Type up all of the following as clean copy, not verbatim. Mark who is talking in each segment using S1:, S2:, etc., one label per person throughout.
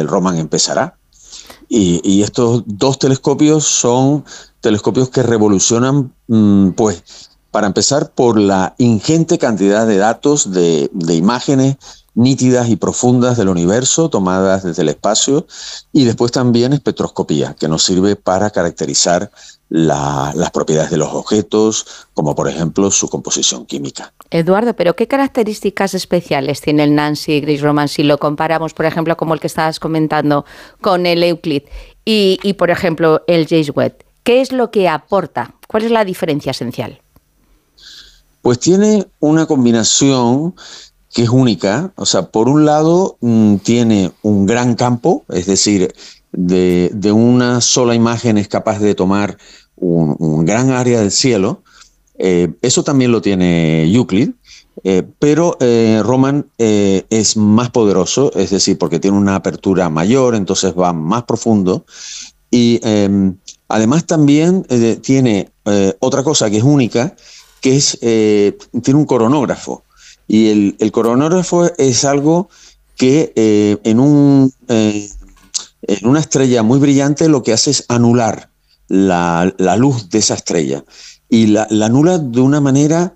S1: el Roman empezará. Y estos dos telescopios son telescopios que revolucionan, pues, para empezar, por la ingente cantidad de datos, de imágenes nítidas y profundas del universo tomadas desde el espacio, y después también espectroscopía, que nos sirve para caracterizar las propiedades de los objetos, como por ejemplo su composición química.
S2: Eduardo, ¿pero qué características especiales tiene el Nancy Grace Roman si lo comparamos, por ejemplo, como el que estabas comentando, con el Euclid y por ejemplo, el James Webb? ¿Qué es lo que aporta? ¿Cuál es la diferencia esencial?
S1: Pues tiene una combinación que es única. O sea, por un lado tiene un gran campo, es decir, de una sola imagen es capaz de tomar un gran área del cielo. Eso también lo tiene Euclid, pero Roman es más poderoso, es decir, porque tiene una apertura mayor, entonces va más profundo. Y además también tiene otra cosa que es única, que es tiene un coronógrafo. Y el coronógrafo es algo que en una estrella muy brillante lo que hace es anular la luz de esa estrella. Y la anula de una manera,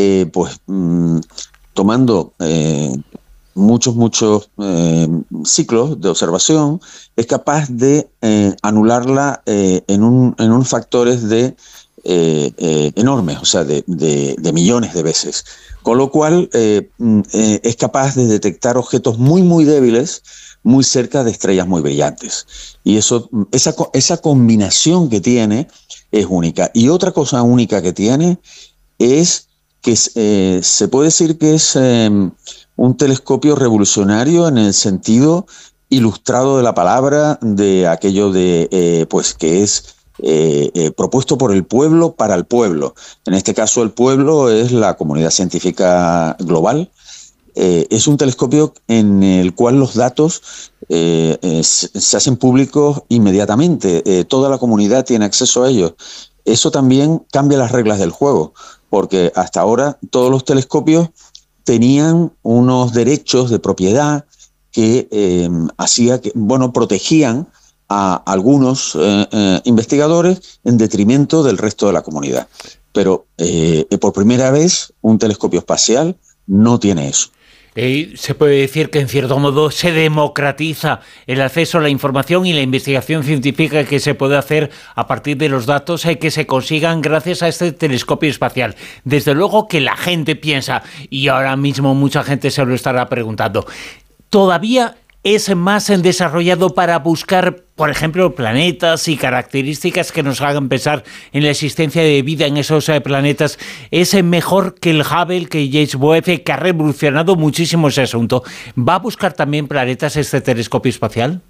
S1: tomando muchos ciclos de observación, es capaz de anularla en unos factores enormes, o sea, de millones de veces. Con lo cual es capaz de detectar objetos muy débiles muy cerca de estrellas muy brillantes. Y esa combinación que tiene es única. Y otra cosa única que tiene es que se puede decir que es un telescopio revolucionario en el sentido ilustrado de la palabra, de aquello de que es propuesto por el pueblo para el pueblo. En este caso el pueblo es la comunidad científica global. Es un telescopio en el cual los datos se hacen públicos inmediatamente. Toda la comunidad tiene acceso a ellos. Eso también cambia las reglas del juego, porque hasta ahora todos los telescopios tenían unos derechos de propiedad que protegían a algunos investigadores en detrimento del resto de la comunidad. Pero por primera vez un telescopio espacial no tiene eso.
S3: Se puede decir que en cierto modo se democratiza el acceso a la información y la investigación científica que se puede hacer a partir de los datos que se consigan gracias a este telescopio espacial. Desde luego que la gente piensa, y ahora mismo mucha gente se lo estará preguntando, ¿todavía es más desarrollado para buscar, por ejemplo, planetas y características que nos hagan pensar en la existencia de vida en esos planetas? ¿Es mejor que el Hubble, que James Webb, que ha revolucionado muchísimo ese asunto? ¿Va a buscar también planetas este telescopio espacial?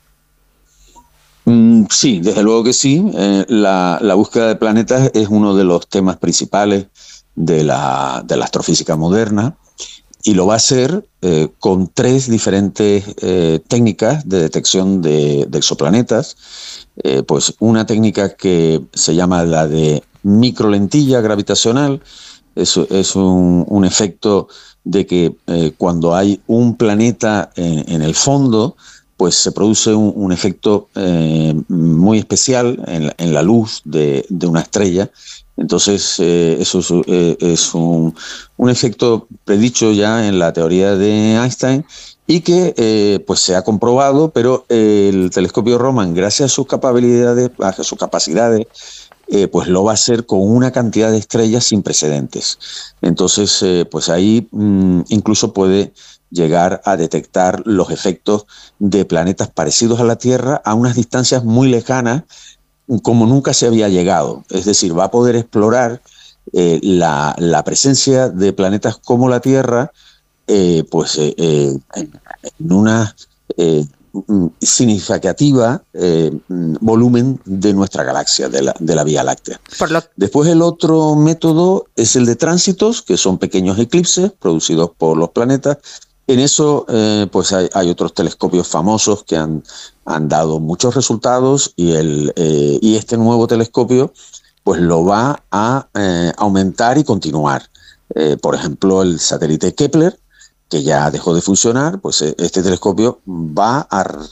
S1: Sí, desde luego que sí. La búsqueda de planetas es uno de los temas principales de la astrofísica moderna. Y lo va a hacer con 3 diferentes técnicas de detección de exoplanetas. Pues una técnica que se llama la de microlentilla gravitacional. Es un efecto de que cuando hay un planeta en el fondo, pues se produce un efecto muy especial en la luz de una estrella. Entonces, eso es un efecto predicho ya en la teoría de Einstein y que pues se ha comprobado, pero el telescopio Roman, gracias a sus capacidades, pues lo va a hacer con una cantidad de estrellas sin precedentes. Entonces, pues ahí incluso puede llegar a detectar los efectos de planetas parecidos a la Tierra a unas distancias muy lejanas, como nunca se había llegado. Es decir, va a poder explorar la presencia de planetas como la Tierra en una significativa volumen de nuestra galaxia, de la Vía Láctea. Después el otro método es el de tránsitos, que son pequeños eclipses producidos por los planetas. En eso pues hay otros telescopios famosos que han dado muchos resultados y este nuevo telescopio pues lo va a aumentar y continuar. Por ejemplo, el satélite Kepler, que ya dejó de funcionar, pues este telescopio va a